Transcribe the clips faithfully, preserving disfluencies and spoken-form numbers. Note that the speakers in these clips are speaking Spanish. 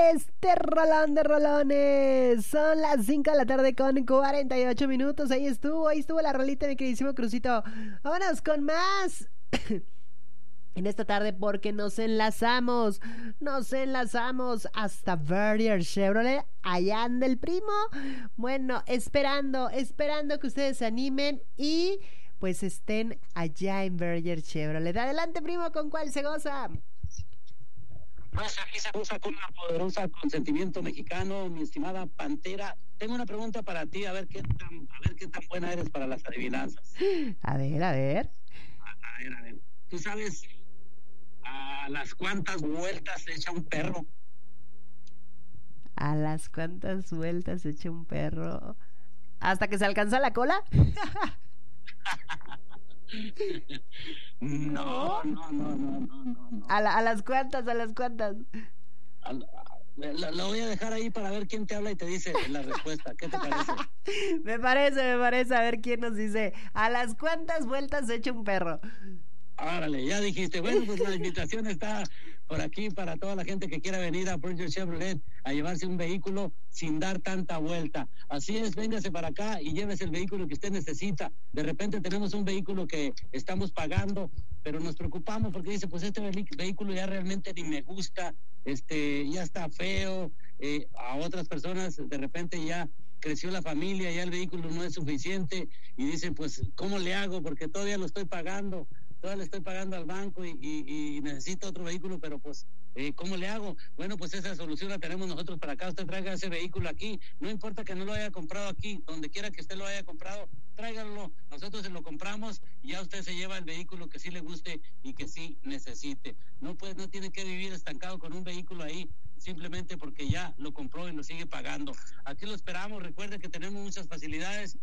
Este rolón de rolones. Son las cinco de la tarde con cuarenta y ocho minutos. Ahí estuvo, ahí estuvo la rolita, mi queridísimo Crucito. Vámonos con más. En esta tarde porque nos enlazamos, nos enlazamos hasta Verrier Chevrolet, allá anda el primo. Bueno, esperando, esperando que ustedes se animen y pues estén allá en Verrier Chevrolet. Adelante, primo, ¿con cuál se goza? Pues aquí se goza con una poderosa consentimiento mexicano, mi estimada Pantera. Tengo una pregunta para ti, a ver qué tan, a ver qué tan buena eres para las adivinanzas. A ver, a ver. A, a ver, a ver. ¿Tú sabes a las cuántas vueltas se echa un perro? ¿A las cuántas vueltas se echa un perro? ¿Hasta que se alcanza la cola? No, no, no, no, no, no. ¿A, la, a las cuántas, a las cuántas? A, la, la voy a dejar ahí para ver quién te habla y te dice la respuesta. ¿Qué te parece? Me parece, me parece. A ver quién nos dice. ¿A las cuántas vueltas se echa un perro? Árale, ya dijiste. Bueno, pues la invitación está por aquí para toda la gente que quiera venir a Verrier Chevrolet a llevarse un vehículo sin dar tanta vuelta. Así es, véngase para acá y llévese el vehículo que usted necesita. De repente tenemos un vehículo que estamos pagando, pero nos preocupamos porque dice, pues este vehículo ya realmente ni me gusta, este, ya está feo. Eh, a otras personas de repente ya creció la familia, ya el vehículo no es suficiente y dicen, pues, ¿cómo le hago? Porque todavía lo estoy pagando. Todavía le estoy pagando al banco y, y, y necesito otro vehículo, pero pues, eh, ¿cómo le hago? Bueno, pues esa solución la tenemos nosotros para acá. Usted traiga ese vehículo aquí, no importa que no lo haya comprado aquí, donde quiera que usted lo haya comprado, tráigalo, nosotros se lo compramos y ya usted se lleva el vehículo que sí le guste y que sí necesite. No, pues, no tiene que vivir estancado con un vehículo ahí, simplemente porque ya lo compró y lo sigue pagando. Aquí lo esperamos. Recuerde que tenemos muchas facilidades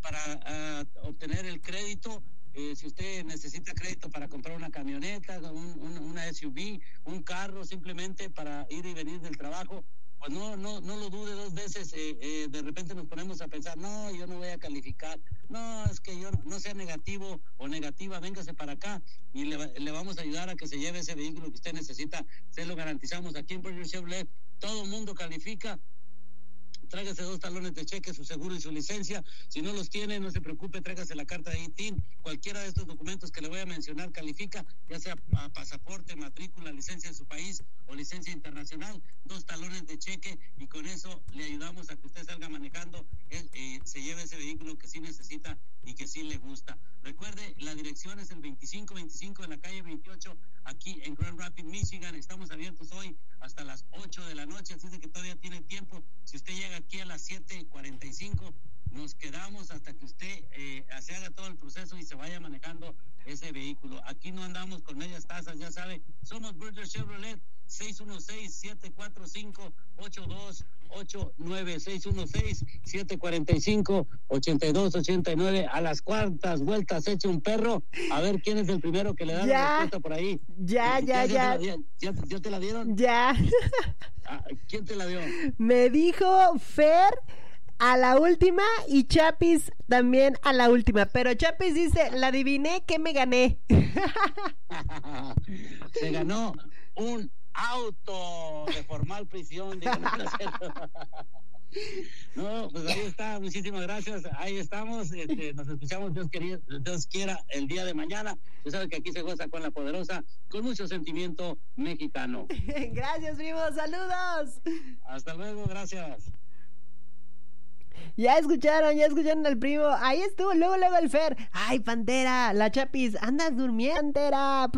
para uh, obtener el crédito. Eh, si usted necesita crédito para comprar una camioneta, un, un, una S U V, un carro, simplemente para ir y venir del trabajo, pues no no no lo dude dos veces. Eh, eh, de repente nos ponemos a pensar, no, yo no voy a calificar, no, es que yo no, no sea negativo o negativa, véngase para acá y le, le vamos a ayudar a que se lleve ese vehículo que usted necesita. Se lo garantizamos. Aquí en Verrier Chevrolet todo el mundo califica. Tráigase dos talones de cheque, su seguro y su licencia. Si no los tiene, no se preocupe, tráigase la carta de I T I N. Cualquiera de estos documentos que le voy a mencionar califica, ya sea pasaporte, matrícula, licencia en su país o licencia internacional. Dos talones de cheque y con eso le ayudamos a que usted salga manejando, eh, eh, se lleve ese vehículo que sí necesita y que sí le gusta. Recuerde, la dirección es el veinticinco veinticinco en la calle veintiocho, aquí en Grand Rapids, Michigan. Estamos abiertos hoy hasta las ocho de la noche, así de que todavía tiene tiempo. Si usted llega aquí a las siete cuarenta y cinco, nos quedamos hasta que usted eh, se haga todo el proceso y se vaya manejando ese vehículo. Aquí no andamos con medias tazas, ya sabe. Somos Verrier Chevrolet. seis uno seis, siete cuatro cinco, ocho dos ocho nueve, seis uno seis, siete cuatro cinco, ocho dos ocho nueve. A las cuantas vueltas echa un perro. A ver quién es el primero que le da ya, la respuesta por ahí. Ya, eh, ya, ya. ¿Ya, ya, ya, ya te la dieron? Ya. Ah, ¿quién te la dio? Me dijo Fer a la última y Chapis también a la última. Pero Chapis dice, la adiviné, que me gané. Se ganó un auto de formal prisión. No, pues ahí está, muchísimas gracias, ahí estamos, este, nos escuchamos, Dios, quería, Dios quiera, el día de mañana. Tú sabes que aquí se goza con la poderosa, con mucho sentimiento mexicano. Gracias, primo, saludos. Hasta luego, gracias. Ya escucharon, ya escucharon al primo. Ahí estuvo, luego, luego el Fer. Ay, Pantera, la Chapis, andas durmiendo, Pantera.